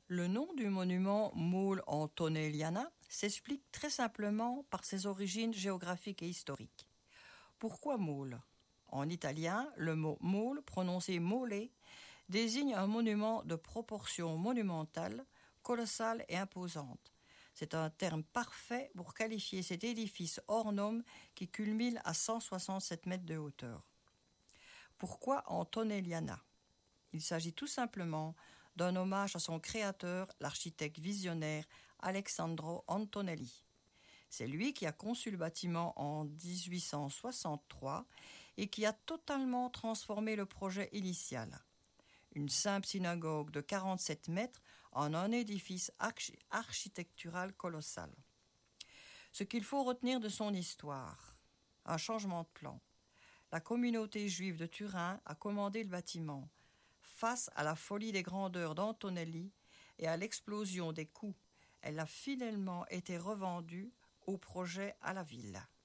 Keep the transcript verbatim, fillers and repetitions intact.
Le nom du monument Mole Antonelliana s'explique très simplement par ses origines géographiques et historiques. Pourquoi Mole ? En italien, le mot mole, prononcé mole, désigne un monument de proportions monumentales, colossales et imposantes. C'est un terme parfait pour qualifier cet édifice hors norme qui culmine à cent soixante-sept mètres de hauteur. Pourquoi Antonelliana ? Il s'agit tout simplement d'un hommage à son créateur, l'architecte visionnaire Alessandro Antonelli. C'est lui qui a conçu le bâtiment en dix-huit cent soixante-trois et qui a totalement transformé le projet initial. Une simple synagogue de quarante-sept mètres en un édifice archi- architectural colossal. Ce qu'il faut retenir de son histoire, un changement de plan. La communauté juive de Turin a commandé le bâtiment. Face à la folie des grandeurs d'Antonelli et à l'explosion des coûts, elle a finalement été revendue au projet à la ville.